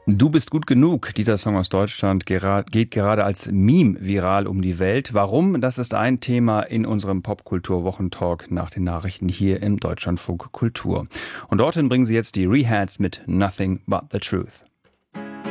Du bist gut genug. Dieser Song aus Deutschland geht gerade als Meme viral um die Welt. Warum? Das ist ein Thema in unserem Popkultur-Wochentalk nach den Nachrichten hier im Deutschlandfunk Kultur. Und dorthin bringen sie jetzt die Rehats mit Nothing But the Truth.